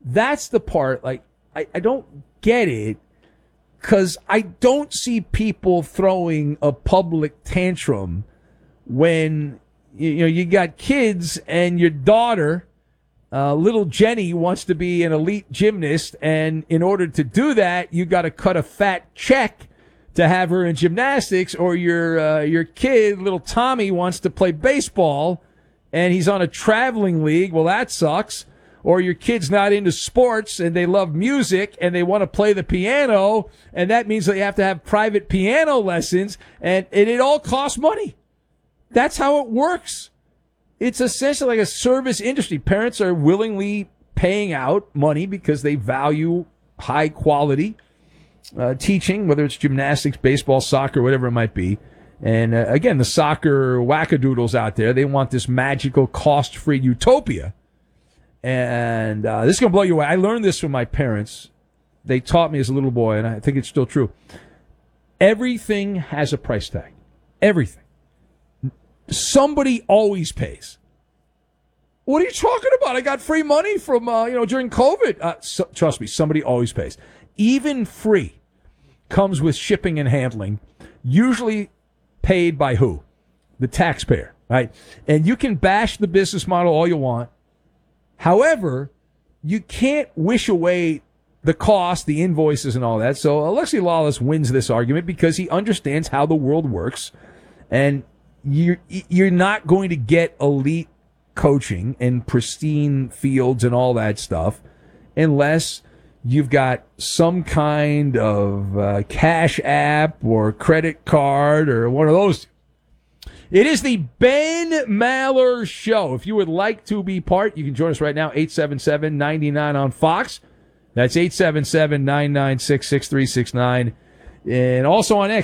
That's the part, like, I don't get it, because I don't see people throwing a public tantrum when, you got kids and your daughter, little Jenny, wants to be an elite gymnast, and in order to do that, you got to cut a fat check to have her in gymnastics, or your kid, little Tommy, wants to play baseball, and he's on a traveling league. Well, that sucks. Or your kid's not into sports and they love music and they want to play the piano, and that means they have to have private piano lessons, and it all costs money. That's how it works. It's essentially like a service industry. Parents are willingly paying out money because they value high quality teaching, whether it's gymnastics, baseball, soccer, whatever it might be. And again, the soccer wackadoodles out there, they want this magical cost-free utopia. And this is going to blow you away. I learned this from my parents. They taught me as a little boy, and I think it's still true. Everything has a price tag. Everything. Somebody always pays. What are you talking about? I got free money from, during COVID. Trust me, somebody always pays. Even free comes with shipping and handling, usually paid by who? The taxpayer, right? And you can bash the business model all you want. However, you can't wish away the cost, the invoices, and all that. So Alexi Lawless wins this argument because he understands how the world works, and you're not going to get elite coaching and pristine fields and all that stuff unless you've got some kind of cash app or credit card or one of those. It is the Ben Maller Show. If you would like to be part, you can join us right now, 877-99 on Fox. That's 877-996-6369. And also on X.